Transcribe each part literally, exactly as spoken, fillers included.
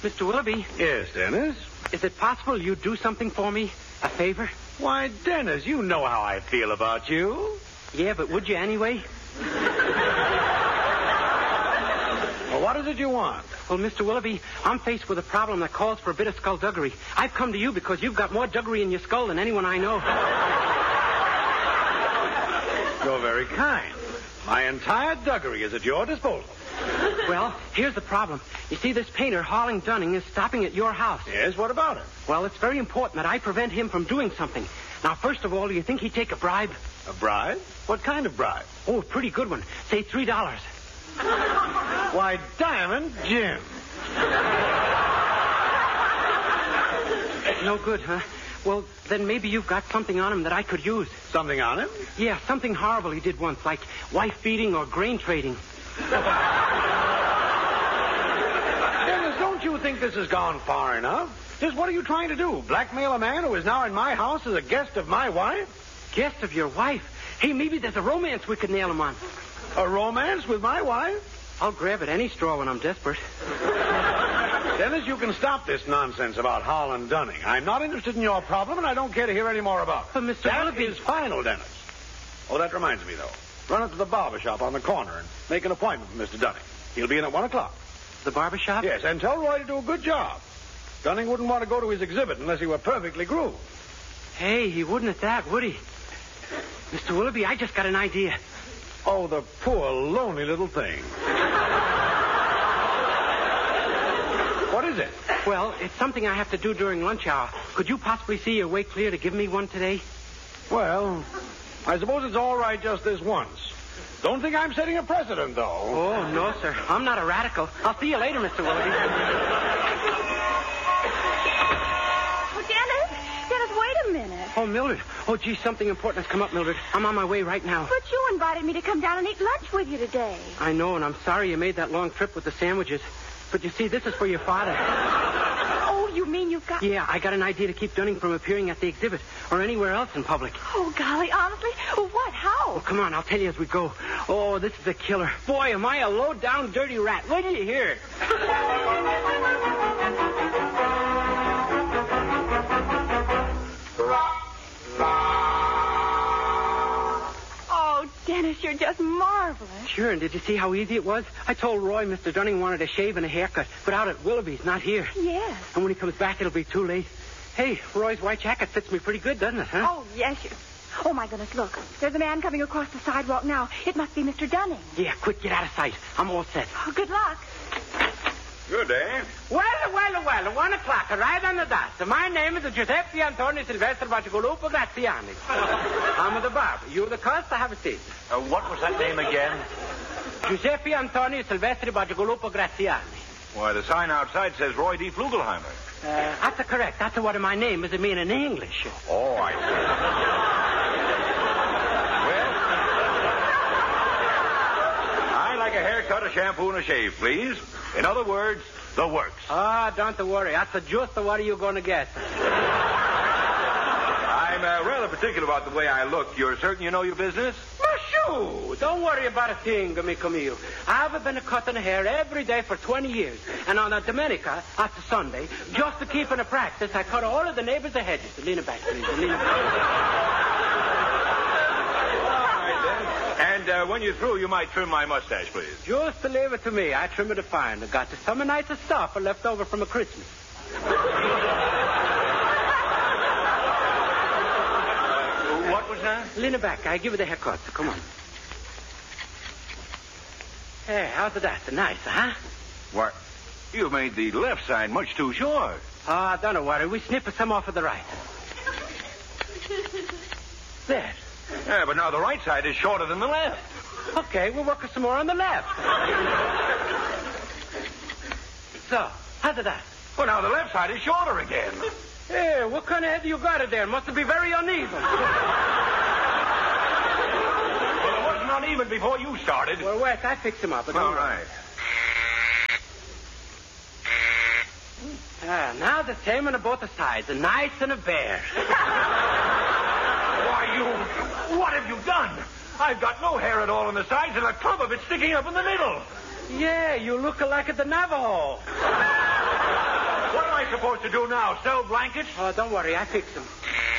Mister Willoughby. Yes, Dennis? Is it possible you'd do something for me? A favor? Why, Dennis, you know how I feel about you. Yeah, but would you anyway? Well, what is it you want? Well, Mister Willoughby, I'm faced with a problem that calls for a bit of skullduggery. I've come to you because you've got more duggery in your skull than anyone I know. You're very kind. My entire duggery is at your disposal. Well, here's the problem. You see, this painter, Harling Dunning, is stopping at your house. Yes, what about it? Well, it's very important that I prevent him from doing something. Now, first of all, do you think he'd take a bribe? A bribe? What kind of bribe? Oh, a pretty good one. Say three dollars. Why, Diamond Jim. No good, huh? Well, then maybe you've got something on him that I could use. Something on him? Yeah, something horrible he did once, like wife beating or grain trading. Dennis, don't you think this has gone far enough? Just what are you trying to do? Blackmail a man who is now in my house as a guest of my wife? Guest of your wife? Hey, maybe there's a romance we could nail him on. A romance with my wife? I'll grab at any straw when I'm desperate. Dennis, you can stop this nonsense about Harlan Dunning. I'm not interested in your problem, and I don't care to hear any more about it. But, Mister That Willoughby... is final, Dennis. Oh, that reminds me, though. Run up to the barber shop on the corner and make an appointment for Mister Dunning. He'll be in at one o'clock. The barber shop? Yes, and tell Roy to do a good job. Dunning wouldn't want to go to his exhibit unless he were perfectly groomed. Hey, he wouldn't at that, would he? Mister Willoughby, I just got an idea. Oh, the poor, lonely little thing. What is it? Well, it's something I have to do during lunch hour. Could you possibly see your way clear to give me one today? Well, I suppose it's all right just this once. Don't think I'm setting a precedent, though. Oh, no, sir. I'm not a radical. I'll see you later, Mister Willoughby. Oh, Dennis. Dennis, wait a minute. Oh, Mildred. Oh, gee, something important has come up, Mildred. I'm on my way right now. But you invited me to come down and eat lunch with you today. I know, and I'm sorry you made that long trip with the sandwiches. But you see, this is for your father. Oh, you mean you've got... Yeah, I got an idea to keep Dunning from appearing at the exhibit or anywhere else in public. Oh, golly, honestly? What? How? Oh, come on, I'll tell you as we go. Oh, this is a killer. Boy, am I a low-down, dirty rat. Wait till you hear it. Oh, Dennis, you're just marvelous. Sure, and did you see how easy it was? I told Roy Mister Dunning wanted a shave and a haircut, but out at Willoughby's, not here. Yes. And when he comes back, it'll be too late. Hey, Roy's white jacket fits me pretty good, doesn't it, huh? Oh, yes. You... Oh, my goodness, look. There's a man coming across the sidewalk now. It must be Mister Dunning. Yeah, quick, get out of sight. I'm all set. Oh, good luck. Good day. Well, well, well, one o'clock, right on the dot. My name is Giuseppe Antonio Silvestro Bacigalupo Graziani. I'm the barber. You the Costa, have a seat. Uh, what was that name again? Giuseppe Antonio Silvestri Bacigalupo Graziani. Why, the sign outside says Roy D. Flugelheimer. Uh, that's correct. That's what my name is. I mean in English. Oh, I see. Well, I like a haircut, a shampoo, and a shave, please. In other words, the works. Ah, don't worry. That's just what you're going to get. I'm uh, rather particular about the way I look. You're certain you know your business? Shoo! Don't worry about a thing, amico mio. I've been cutting hair every day for twenty years. And on a Domenica, after Sunday, just to keep in a practice, I cut all of the neighbors' hedges. Lean it back, please. Lean it back. And uh, when you're through, you might trim my mustache, please. Just leave it to me. I trim it fine. I got some nice stuff left over from a Christmas. What was that? Lean it back. I give you the haircut. Come on. Hey, how's that? Nice, huh? Why, you made the left side much too short. Ah, oh, don't worry. We snip some off of the right. There. Yeah, but now the right side is shorter than the left. Okay, we'll work some more on the left. So, how's that? Well, now the left side is shorter again. Hey, what kind of head you got it there? Must be very uneven. Well, it wasn't uneven before you started. Well, wait, I fix him up. All right. Ah, now the same on both sides, a nice and a bare. Why, you... What have you done? I've got no hair at all on the sides and a clump of it sticking up in the middle. Yeah, you look like the Navajo. What am I supposed to do now? Sell blankets? Oh, don't worry. I fixed them.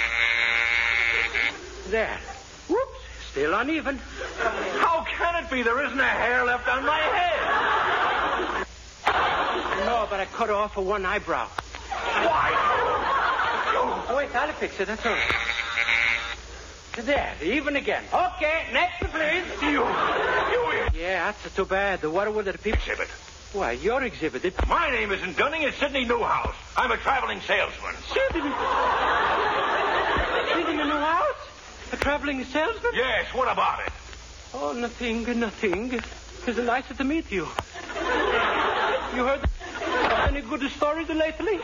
There. Whoops. Still uneven. How can it be? There isn't a hair left on my head. No, but I cut off for one eyebrow. Why? Oh, wait. I'll fix it. That's all right. There. Even again. Okay. Next, please. You. You. Yeah, that's too bad. The water will the people... Exhibit. Why, your exhibit. It... My name isn't Gunning. It's Sidney Newhouse. I'm a traveling salesman. Sidney. Sidney Newhouse? A traveling salesman? Yes, what about it? Oh, nothing, nothing. It's nice to meet you. You heard any good stories lately?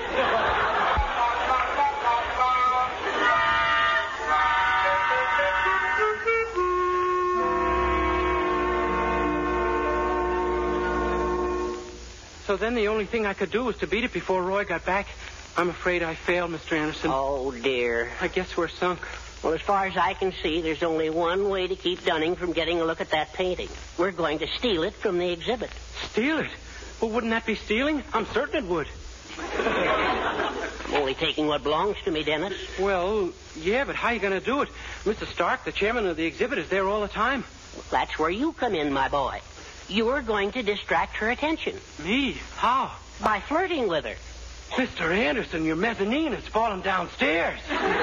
So then the only thing I could do was to beat it before Roy got back. I'm afraid I failed, Mister Anderson. Oh, dear. I guess we're sunk. Well, as far as I can see, there's only one way to keep Dunning from getting a look at that painting. We're going to steal it from the exhibit. Steal it? Well, wouldn't that be stealing? I'm certain it would. I'm only taking what belongs to me, Dennis. Well, yeah, but how are you going to do it? Mister Stark, the chairman of the exhibit, is there all the time. Well, that's where you come in, my boy. You're going to distract her attention. Me? How? By flirting with her. Mister Anderson, your mezzanine has fallen downstairs.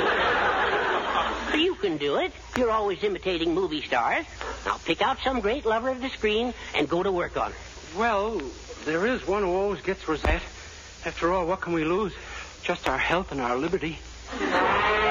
You can do it. You're always imitating movie stars. Now pick out some great lover of the screen and go to work on her. Well, there is one who always gets Rosette. After all, what can we lose? Just our health and our liberty.